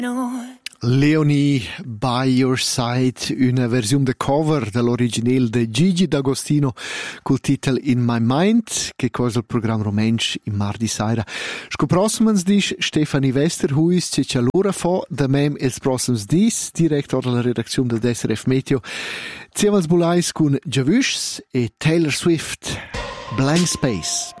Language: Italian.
Leonie by Your Side, una versione de cover dell'originale de Gigi D'Agostino col titolo In My Mind, che cosa il programma romansch in mardi sera. Sco prossimens dis Stefanie Westerhuis, che c'è l'ora fa, da mem els prossims dis, diretto dalla redazione del SRF Meteo. Ziemals bulais con Javushs e Taylor Swift, Blank Space.